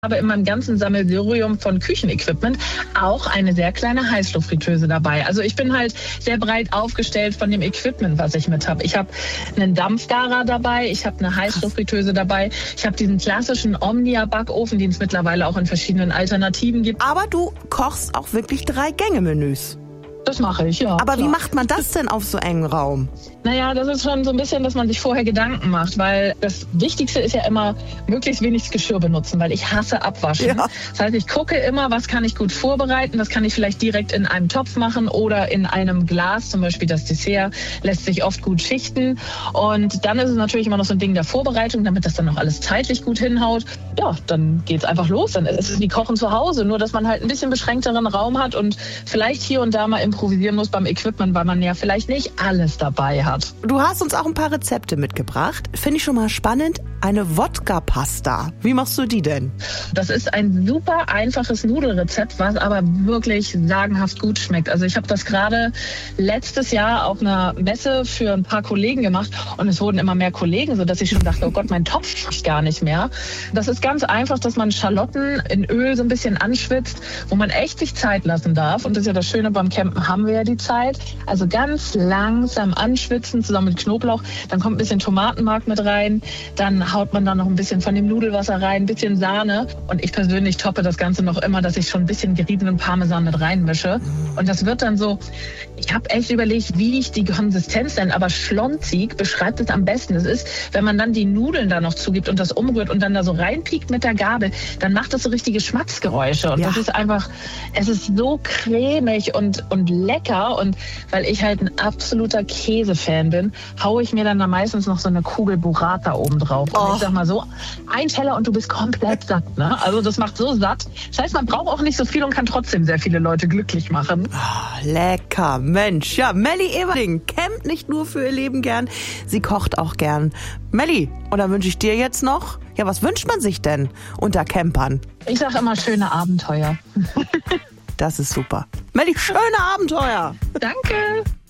habe in meinem ganzen Sammelsurium von Küchenequipment auch eine sehr kleine Heißluftfritteuse dabei. Also ich bin halt sehr breit aufgestellt von dem Equipment, was ich mit habe. Ich habe einen Dampfgarer dabei, ich habe eine Heißluftfritteuse dabei, ich habe diesen klassischen Omnia-Backofen, den es mittlerweile auch in verschiedenen Alternativen gibt. Aber du kochst auch wirklich 3-Gänge-Menüs. Das mache ich, ja. Aber klar. Wie macht man das denn auf so engem Raum? Naja, das ist schon so ein bisschen, dass man sich vorher Gedanken macht, weil das Wichtigste ist ja immer, möglichst wenig Geschirr benutzen, weil ich hasse Abwaschen. Ja. Das heißt, ich gucke immer, was kann ich gut vorbereiten, das kann ich vielleicht direkt in einem Topf machen oder in einem Glas, zum Beispiel das Dessert, lässt sich oft gut schichten. Und dann ist es natürlich immer noch so ein Ding der Vorbereitung, damit das dann auch alles zeitlich gut hinhaut. Ja, dann geht's einfach los, dann ist es wie Kochen zu Hause, nur dass man halt ein bisschen beschränkteren Raum hat und vielleicht hier und da mal improvisieren muss beim Equipment, weil man ja vielleicht nicht alles dabei hat. Du hast uns auch ein paar Rezepte mitgebracht. Finde ich schon mal spannend. Eine Wodka-Pasta. Wie machst du die denn? Das ist ein super einfaches Nudelrezept, was aber wirklich sagenhaft gut schmeckt. Also ich habe das gerade letztes Jahr auf einer Messe für ein paar Kollegen gemacht und es wurden immer mehr Kollegen, sodass ich schon dachte, oh Gott, mein Topf schmeckt gar nicht mehr. Das ist ganz einfach, dass man Schalotten in Öl so ein bisschen anschwitzt, wo man echt sich Zeit lassen darf. Und das ist ja das Schöne, beim Campen haben wir ja die Zeit. Also ganz langsam anschwitzen, zusammen mit Knoblauch. Dann kommt ein bisschen Tomatenmark mit rein. Dann haut man da noch ein bisschen von dem Nudelwasser rein, ein bisschen Sahne. Und ich persönlich toppe das Ganze noch immer, dass ich schon ein bisschen geriebenen Parmesan mit reinmische. Und das wird dann so, ich habe echt überlegt, wie ich die Konsistenz nenne, aber schlonzig beschreibt es am besten. Das ist, wenn man dann die Nudeln da noch zugibt und das umrührt und dann da so reinpiekt mit der Gabel, dann macht das so richtige Schmatzgeräusche. Und das ist einfach, es ist so cremig und lecker. Und weil ich halt ein absoluter Käsefan bin, haue ich mir dann da meistens noch so eine Kugel Burrata oben drauf. Und ich sag mal so, ein Teller und du bist komplett satt. Ne? Also das macht so satt. Das heißt, man braucht auch nicht so viel und kann trotzdem sehr viele Leute glücklich machen. Oh, lecker, Mensch. Ja, Melli Everding campt nicht nur für ihr Leben gern, sie kocht auch gern. Melli, und dann wünsche ich dir jetzt noch, ja, was wünscht man sich denn unter Campern? Ich sag immer schöne Abenteuer. Das ist super. Melli, schöne Abenteuer. Danke.